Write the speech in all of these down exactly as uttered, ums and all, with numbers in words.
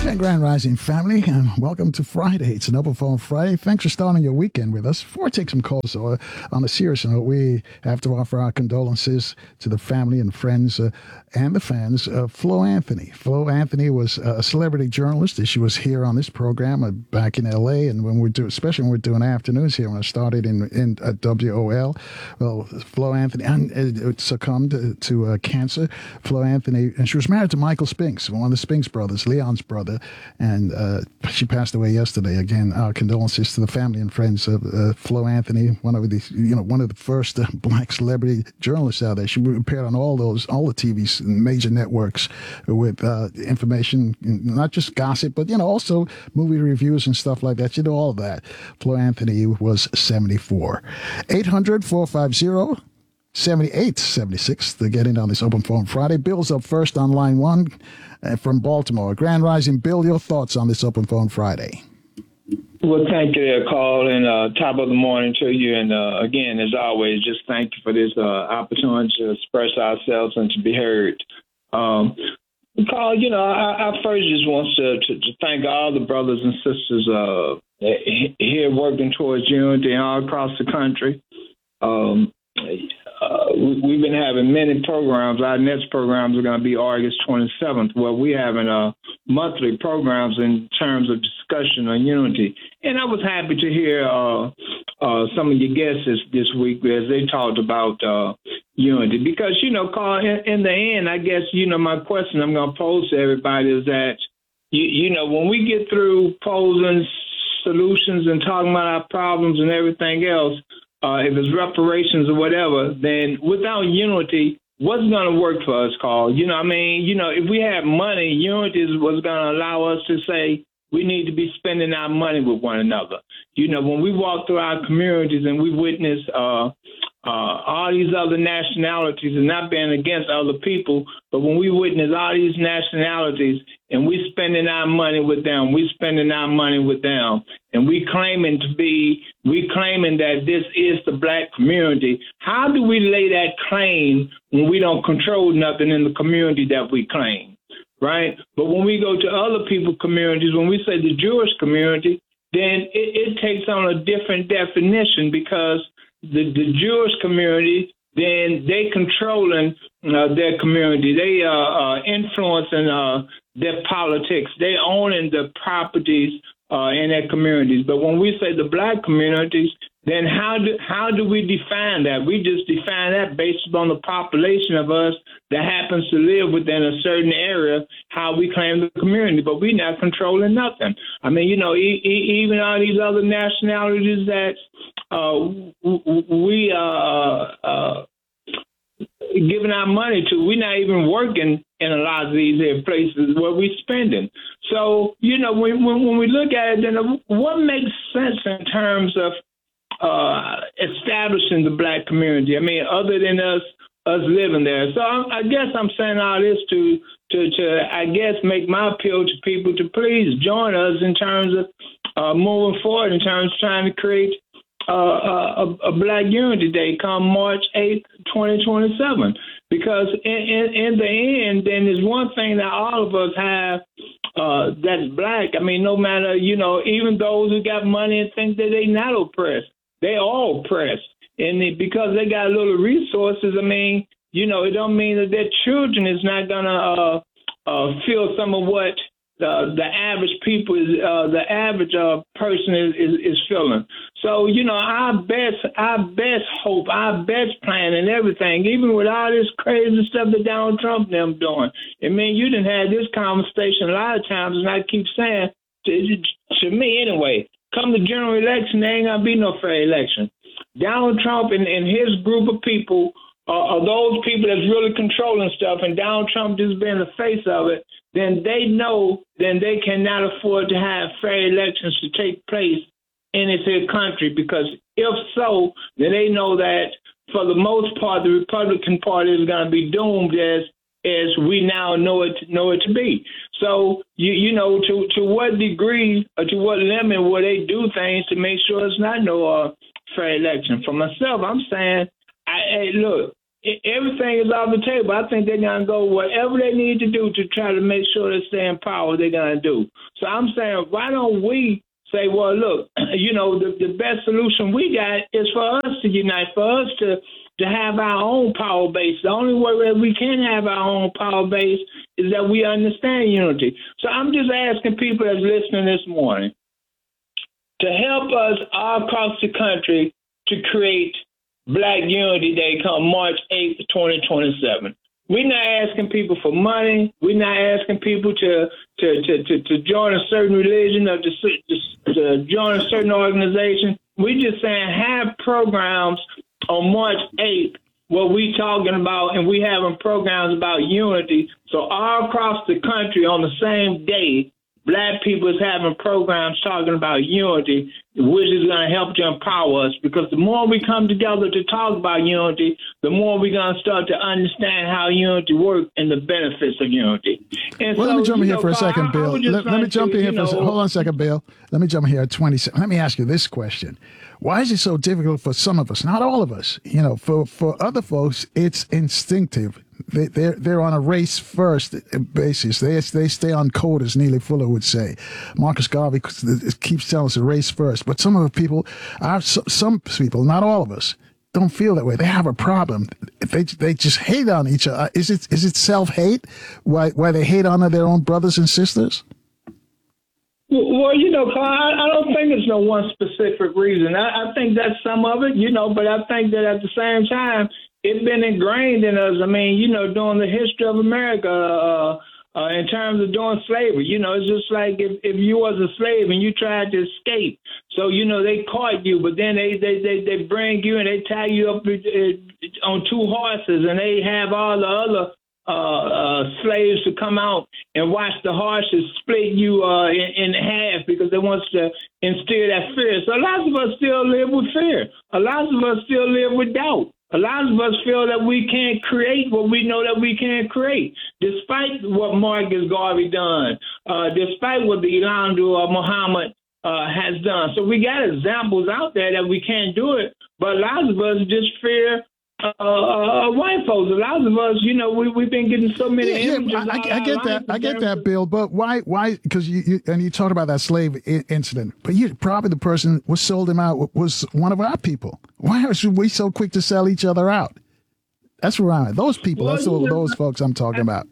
And Grand Rising family, and welcome to Friday. It's an Open Phone Friday. Thanks for starting your weekend with us. Before I take some calls, uh, on a serious note, we have to offer our condolences to the family and friends uh, and the fans of Flo Anthony. Flo Anthony was a celebrity journalist. She was here on this program uh, back in L A, and when we do, especially when we're doing afternoons here, when I started in, in uh, W O L, well, Flo Anthony and, uh, succumbed to, to uh, cancer. Flo Anthony, and she was married to Michael Spinks, one of the Spinks brothers, Leon's brother. And uh, she passed away yesterday. Again, our condolences to the family and friends of uh, Flo Anthony, one of the you know one of the first uh, black celebrity journalists out there. She appeared on all those all the T V major networks with uh, information, not just gossip, but you know also movie reviews and stuff like that. She did all of that. Flo Anthony was seventy-four. eight hundred, four five zero, seventy-eight seventy-six to get in on this Open Phone Friday. Bill's up first on line one uh, from Baltimore. Grand Rising, Bill, your thoughts on this Open Phone Friday? Well, thank you there, Carl, and uh, top of the morning to you. And uh, again, as always, just thank you for this uh, opportunity to express ourselves and to be heard. Um, Carl, you know, I, I first just want to, to, to thank all the brothers and sisters uh, here working towards unity all across the country. Um, Uh, we, we've been having many programs. Our next programs are going to be August twenty-seventh, where we're having uh, monthly programs in terms of discussion on unity. And I was happy to hear uh, uh, some of your guests this, this week as they talked about uh, unity. Because, you know, Carl, in, in the end, I guess, you know, my question I'm going to pose to everybody is that, you, you know, when we get through posing solutions and talking about our problems and everything else, Uh, if it's reparations or whatever, then without unity, what's going to work for us, Carl? You know what I mean? You know, if we have money, unity is what's going to allow us to say we need to be spending our money with one another. You know, when we walk through our communities and we witness uh, uh, all these other nationalities, and not being against other people, but when we witness all these nationalities and we spending our money with them, we spending our money with them, and we claiming to be, we claiming that this is the black community, how do we lay that claim when we don't control nothing in the community that we claim, right? But when we go to other people's communities, when we say the Jewish community, then it, it takes on a different definition, because the, the Jewish community, then they controlling uh, their community. They are uh, influencing uh, their politics. They owning the properties uh, in their communities. But when we say the black communities, then how do how do we define that? We just define that based on the population of us that happens to live within a certain area, how we claim the community. But we're not controlling nothing. I mean, you know, e- e- even all these other nationalities that uh, we are uh, uh, giving our money to, we're not even working in a lot of these places where we're spending. So, you know, when, when, when we look at it, then what makes sense in terms of uh, establishing the black community? I mean, other than us us living there. So I, I guess I'm saying all this to, to, to, I guess, make my appeal to people to please join us in terms of uh, moving forward, in terms of trying to create uh, a, a Black Unity Day come March eighth, twenty twenty-seven. Because in, in, in the end, then there's one thing that all of us have uh, that's black. I mean, no matter, you know, even those who got money and think that they not oppressed, they all oppressed. And it, because they got little resources, I mean, you know, it don't mean that their children is not going to uh, uh, feel some of what the, the average people is, uh, the average uh, person is, is, is feeling. So, you know, our best, our best hope, our best plan and everything, even with all this crazy stuff that Donald Trump and them doing. I mean, you done had this conversation a lot of times, and I keep saying, to, to me anyway, come the general election, there ain't going to be no fair election. Donald Trump and, and his group of people uh, are those people that's really controlling stuff, and Donald Trump just being the face of it, then they know then they cannot afford to have fair elections to take place in this here country, because if so, then they know that for the most part, the Republican Party is going to be doomed as as we now know it know it to be. So, you you know, to, to what degree or to what limit will they do things to make sure it's not no uh, fair election? For myself, I'm saying, I, hey, look, everything is off the table. I think they're going to go whatever they need to do to try to make sure they stay in power, they're going to do. So I'm saying, why don't we say, well, look, you know, the, the best solution we got is for us to unite, for us to, to have our own power base. The only way that we can have our own power base is that we understand unity. So I'm just asking people that's listening this morning to help us all across the country to create Black Unity Day come March eighth, twenty twenty-seven. We're not asking people for money. We're not asking people to to, to, to, to join a certain religion or to, to, to join a certain organization. We're just saying have programs on March eighth where we talking about, and we having programs about unity. So all across the country on the same day, Black people is having programs talking about unity, which is going to help to empower us, because the more we come together to talk about unity, the more we're going to start to understand how unity works and the benefits of unity. And well, so, let me jump in here know, for a Carl, second, I, Bill. I Let, let me jump to, in here for know, a second. Hold on a second, Bill. Let me jump in here at twenty seconds. Let me ask you this question. Why is it so difficult for some of us, not all of us? You know, for, for other folks, it's instinctive. They, they're they're on a race first basis. They they stay on code, as Neely Fuller would say. Marcus Garvey keeps telling us a race first. But some of the people, are some people, not all of us, don't feel that way. They have a problem. They they just hate on each other. Is it is it self hate? Why why they hate on their own brothers and sisters? Well, you know, Carl, I don't think it's no one specific reason. I, I think that's some of it, you know, but I think that at the same time, it's been ingrained in us. I mean, you know, during the history of America, uh, uh, in terms of doing slavery, you know, it's just like if, if you was a slave and you tried to escape. So, you know, they caught you, but then they, they, they, they bring you and they tie you up on two horses, and they have all the other Uh, uh, slaves to come out and watch the horses split you uh, in, in half because they want to instill that fear. So a lot of us still live with fear. A lot of us still live with doubt. A lot of us feel that we can't create what we know that we can't create, despite what Marcus Garvey done, uh, despite what the Elandu or Muhammad uh, has done. So we got examples out there that we can't do it, but a lot of us just fear Uh, uh, white folks. A lot of us, you know, we we've been getting so many yeah, images. Yeah, I, I, I get that. I get that, Bill. But why? Why? Because you, you and you talked about that slave I- incident. But you probably the person who sold him out was one of our people. Why are we so quick to sell each other out? That's where I'm at. Those people. Well, that's all those folks I'm talking about.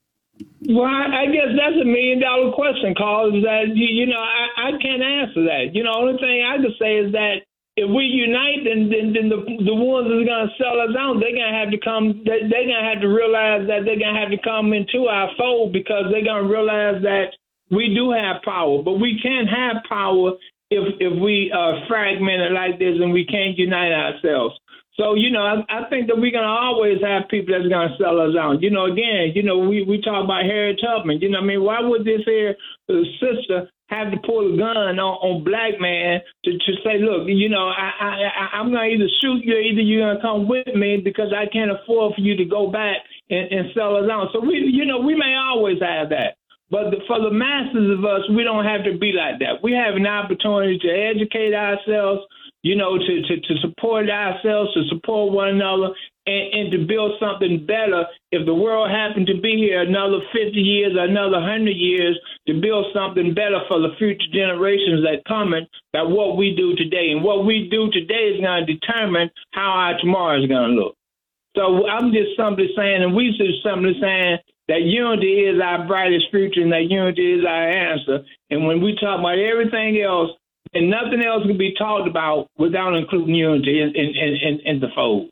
Well, I, I guess that's a million dollar question, Carl. Is that you, you know I, I can't answer that. You know, only thing I can say is that if we unite, then then, then the the ones that are going to sell us out, they're going to have to come. They, they're going to have to realize that they're going to have to come into our fold, because they're going to realize that we do have power, but we can't have power if if we are fragmented like this and we can't unite ourselves. So, you know, I, I think that we're going to always have people that's going to sell us out. You know, again, you know, we, we talk about Harriet Tubman. You know, I mean, why would this here uh, sister have to pull a gun on, on black man to, to say, look, you know, I, I, I, I'm going to either shoot you or either you're going to come with me because I can't afford for you to go back and, and sell us out. So, we, you know, we may always have that. But the, for the masses of us, we don't have to be like that. We have an opportunity to educate ourselves, you know, to, to, to support ourselves, to support one another, and, and to build something better. If the world happened to be here another fifty years or another one hundred years, to build something better for the future generations that coming, that what we do today. And what we do today is going to determine how our tomorrow is going to look. So I'm just simply saying, and we just simply saying, that unity is our brightest future and that unity is our answer. And when we talk about everything else, and nothing else can be talked about without including unity in, in, in, in the fold.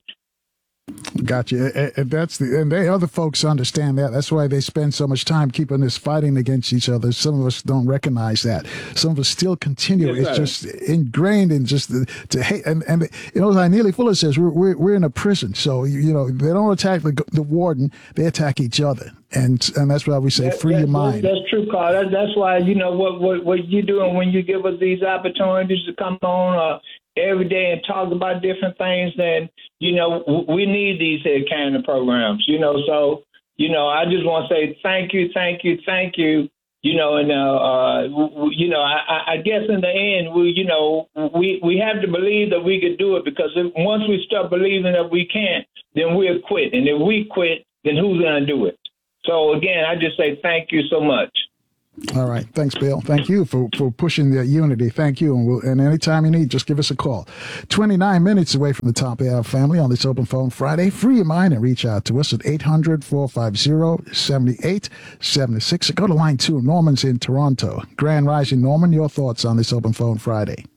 Gotcha. And that's the and they other folks understand that. That's why they spend so much time keeping us fighting against each other. Some of us don't recognize that. Some of us still continue. Yes, it's just ingrained in just the, to hate. And and you know, like Neely Fuller says, we're we're, we're in a prison. So you know, they don't attack the, the warden; they attack each other. And and that's why we say, that, free that, your mind. That's true, Carl. That, that's why, you know, what, what, what you're doing when you give us these opportunities to come on uh, every day and talk about different things, then, you know, we need these head cannon programs, you know. So, you know, I just want to say thank you, thank you, thank you, You know, and, uh, uh, you know, I, I guess in the end, we, you know, we, we have to believe that we could do it, because if, once we start believing that we can't, then we'll quit. And if we quit, then who's going to do it? So, again, I just say thank you so much. All right. Thanks, Bill. Thank you for, for pushing the unity. Thank you. And, we'll, and anytime you need, just give us a call. twenty-nine minutes away from the top of our family on this Open Phone Friday. Free your mind and reach out to us at eight hundred, four five zero, seven eight seven six. Go to line two. Norman's in Toronto. Grand Rising, Norman, your thoughts on this Open Phone Friday?